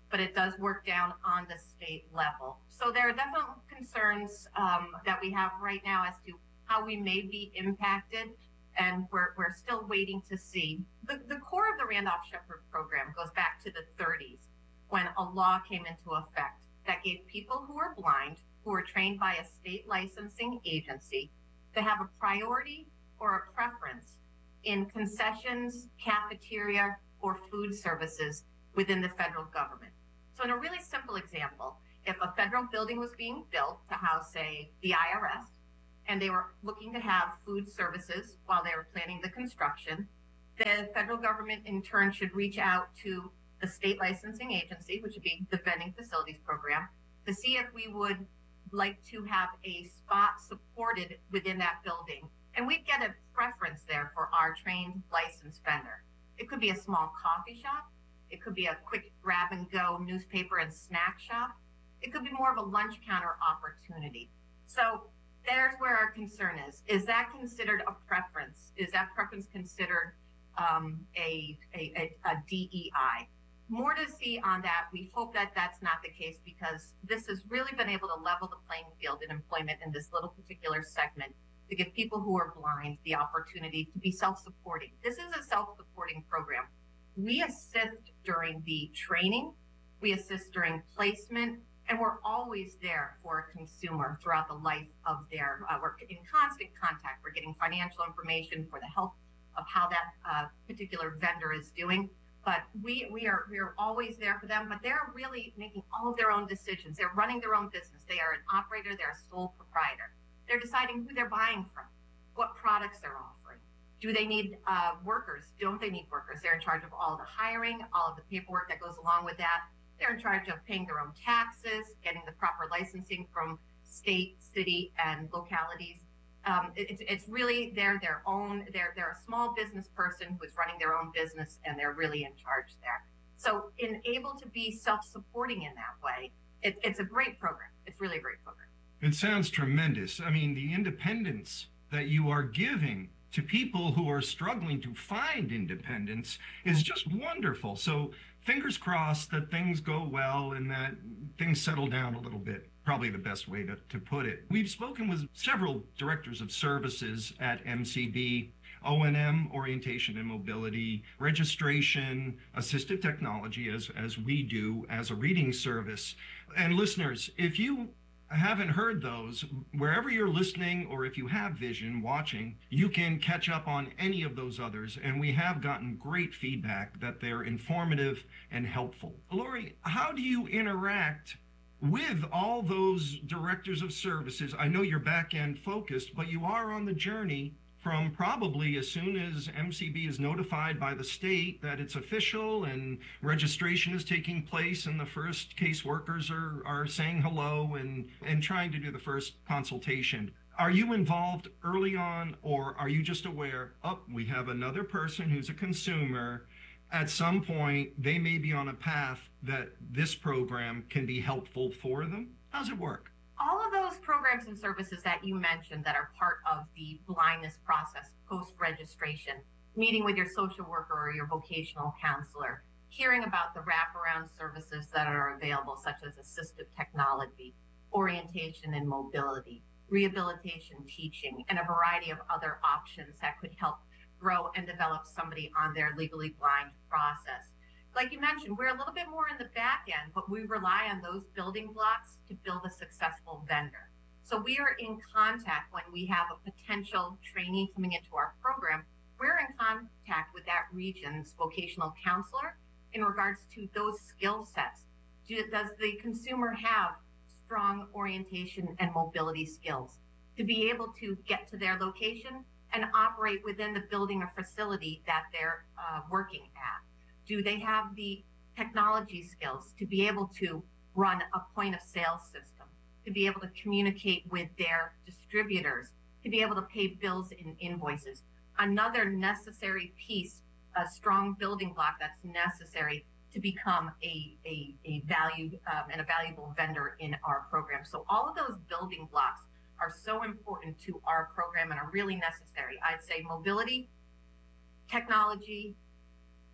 but it does work down on the state level. So there are definite concerns um, that we have right now as to how we may be impacted, and we're, we're still waiting to see. The, the core of the Randolph-Sheppard program goes back to the thirties, when a law came into effect that gave people who are blind, who are trained by a state licensing agency, to have a priority or a preference in concessions, cafeteria, or food services within the federal government. So in a really simple example, if a federal building was being built to house, say, the I R S, and they were looking to have food services while they were planning the construction, the federal government in turn should reach out to the state licensing agency, which would be the vending facilities program, to see if we would like to have a spot supported within that building. And we'd get a preference there for our trained licensed vendor. It could be a small coffee shop. It could be a quick grab and go newspaper and snack shop. It could be more of a lunch counter opportunity. So there's where our concern is. Is that considered a preference? Is that preference considered um, a, a, a, a D E I? More to see on that. We hope that that's not the case, because this has really been able to level the playing field in employment in this little particular segment, to give people who are blind the opportunity to be self-supporting. This is a self-supporting program. We assist during the training, we assist during placement, and we're always there for a consumer throughout the life of their, uh, we're in constant contact. We're getting financial information for the health of how that uh, particular vendor is doing. But we we are we are always there for them, but they're really making all of their own decisions. They're running their own business. They are an operator, they're a sole proprietor. They're deciding who they're buying from, what products they're offering. Do they need uh, workers? Don't they need workers? They're in charge of all the hiring, all of the paperwork that goes along with that. They're in charge of paying their own taxes, getting the proper licensing from state, city, and localities. Um, it, it's, it's really they're their own, they're, they're a small business person who's running their own business, and they're really in charge there. So in able to be self-supporting in that way, it, it's a great program. It's really a great program. It sounds tremendous. I mean, the independence that you are giving to people who are struggling to find independence is just wonderful. So fingers crossed that things go well and that things settle down a little bit. Probably the best way to, to put it. We've spoken with several directors of services at M C B, O and M, orientation and mobility, registration, assistive technology, as, as we do as a reading service. And listeners, if you haven't heard those, wherever you're listening, or if you have vision watching, you can catch up on any of those others. And we have gotten great feedback that they're informative and helpful. Lori, how do you interact with all those directors of services? I know you're back end focused, but you are on the journey from probably as soon as M C B is notified by the state that it's official and registration is taking place and the first caseworkers are, are saying hello and, and trying to do the first consultation. Are you involved early on, or are you just aware, oh, we have another person who's a consumer? At some point, they may be on a path that this program can be helpful for them? How's it work? All of those programs and services that you mentioned that are part of the blindness process post-registration, meeting with your social worker or your vocational counselor, hearing about the wraparound services that are available, such as assistive technology, orientation and mobility, rehabilitation teaching, and a variety of other options that could help grow and develop somebody on their legally blind process. Like you mentioned, we're a little bit more in the back end, but we rely on those building blocks to build a successful vendor. So we are in contact when we have a potential trainee coming into our program. We're in contact with that region's vocational counselor in regards to those skill sets. Do, does the consumer have strong orientation and mobility skills to be able to get to their location and operate within the building or facility that they're uh, working at? Do they have the technology skills to be able to run a point of sale system, to be able to communicate with their distributors, to be able to pay bills and invoices? Another necessary piece, a strong building block that's necessary to become a, a, a valued um, and a valuable vendor in our program. So all of those building blocks are so important to our program and are really necessary. I'd say mobility, technology,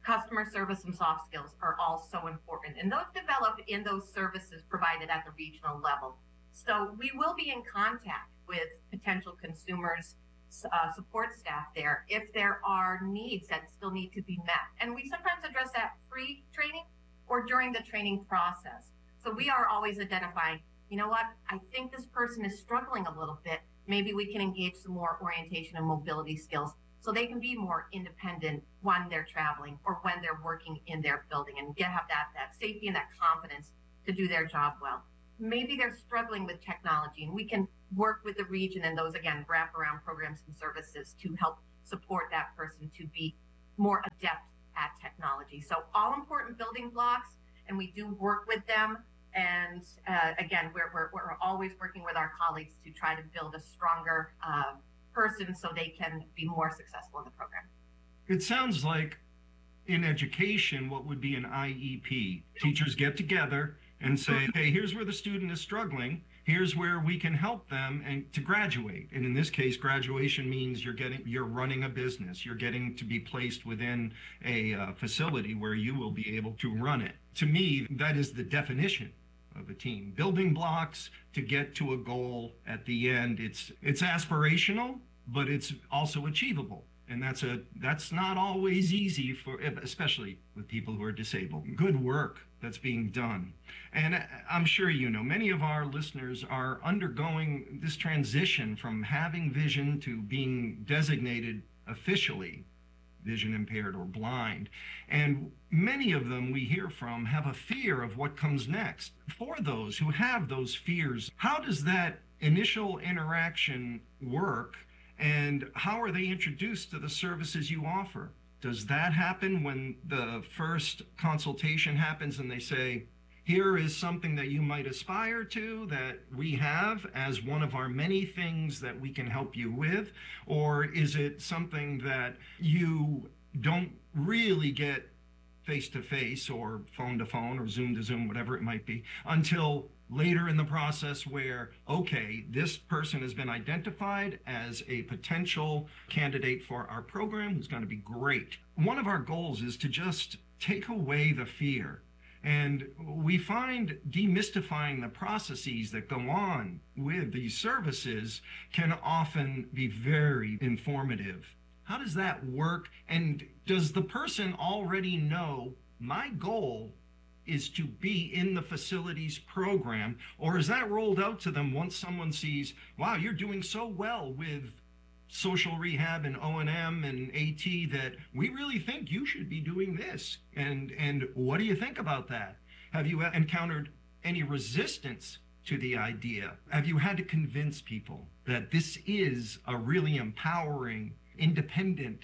customer service and soft skills are all so important. And those developed in those services provided at the regional level. So we will be in contact with potential consumers, uh, support staff there if there are needs that still need to be met. And we sometimes address that pre-training or during the training process. So we are always identifying, you know what, I think this person is struggling a little bit. Maybe we can engage some more orientation and mobility skills so they can be more independent when they're traveling or when they're working in their building and get have that, that safety and that confidence to do their job well. Maybe they're struggling with technology, and we can work with the region and those, again, wraparound programs and services to help support that person to be more adept at technology. So all important building blocks, and we do work with them. And uh, again, we're, we're, we're always working with our colleagues to try to build a stronger uh, person so they can be more successful in the program. It sounds like in education, what would be an I E P? Teachers get together and say, hey, here's where the student is struggling. Here's where we can help them and to graduate. And in this case, graduation means you're getting, you're running a business. You're getting to be placed within a uh, facility where you will be able to run it. To me, that is the definition of a team. Building blocks to get to a goal at the end. It's it's aspirational, but it's also achievable. And that's a that's not always easy for, especially with people who are disabled. Good work that's being done. And I'm sure you know, many of our listeners are undergoing this transition from having vision to being designated officially vision impaired or blind. And many of them we hear from have a fear of what comes next. For those who have those fears, how does that initial interaction work? And how are they introduced to the services you offer? Does that happen when the first consultation happens and they say, here is something that you might aspire to that we have as one of our many things that we can help you with? Or is it something that you don't really get face-to-face or phone-to-phone or Zoom-to-Zoom, whatever it might be, until later in the process where, okay, this person has been identified as a potential candidate for our program who's going to be great. One of our goals is to just take away the fear. And we find demystifying the processes that go on with these services can often be very informative. How does that work? And does the person already know my goal is to be in the facilities program, or is that rolled out to them once someone sees, wow, you're doing so well with social rehab and O and M and AT that we really think you should be doing this? And and what do you think about that? Have you encountered any resistance to the idea? Have you had to convince people that this is a really empowering, independent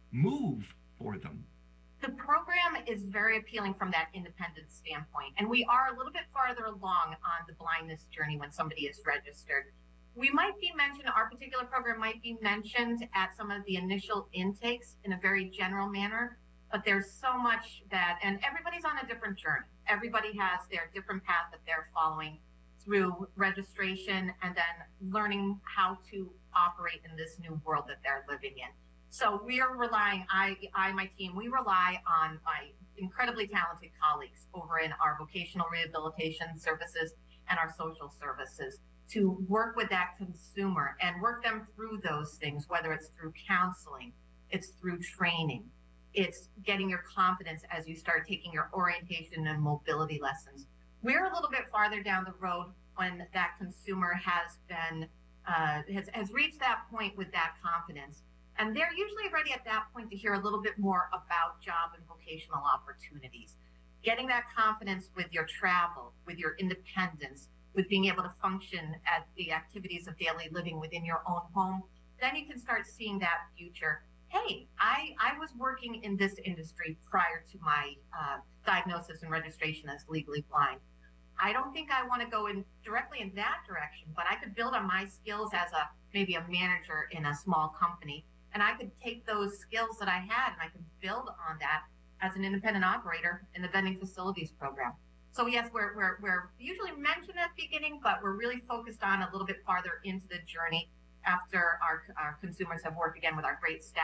move for them? The program is very appealing from that independent standpoint, and we are a little bit farther along on the blindness journey when somebody is registered. We might be mentioned, our particular program might be mentioned at some of the initial intakes in a very general manner, but there's so much that, and everybody's on a different journey. Everybody has their different path that they're following through registration and then learning how to operate in this new world that they're living in. So we are relying, I, I, my team, we rely on my incredibly talented colleagues over in our vocational rehabilitation services and our social services to work with that consumer and work them through those things, whether it's through counseling, it's through training, it's getting your confidence as you start taking your orientation and mobility lessons. We're a little bit farther down the road when that consumer has been, uh, has, has reached that point with that confidence. And they're usually ready at that point to hear a little bit more about job and vocational opportunities. Getting that confidence with your travel, with your independence, with being able to function at the activities of daily living within your own home, then you can start seeing that future. Hey, I, I was working in this industry prior to my uh, diagnosis and registration as legally blind. I don't think I want to go in directly in that direction, but I could build on my skills as a maybe a manager in a small company. And I could take those skills that I had and I could build on that as an independent operator in the vending facilities program. So yes, we're, we're, we're usually mentioned at the beginning, but we're really focused on a little bit farther into the journey after our, our consumers have worked again with our great staff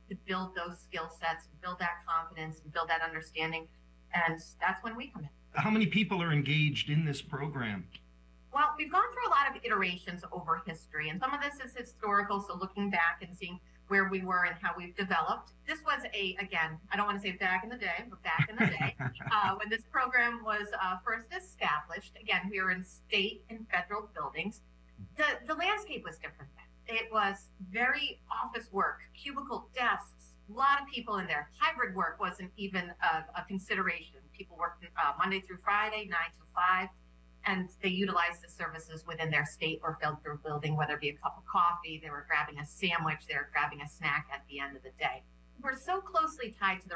to build those skill sets, build that confidence, build that understanding. And that's when we come in. How many people are engaged in this program? Well, we've gone through a lot of iterations over history, and some of this is historical, so looking back and seeing where we were and how we've developed. This was a, again, I don't want to say back in the day, but back in the day, uh, when this program was uh, first established. Again, we were in state and federal buildings. The, the landscape was different then. It was very office work, cubicle desks, a lot of people in there. Hybrid work wasn't even a, a consideration. People worked uh, Monday through Friday, nine to five. And they utilized the services within their state or federal building, whether it be a cup of coffee, they were grabbing a sandwich, they were grabbing a snack at the end of the day. We're so closely tied to the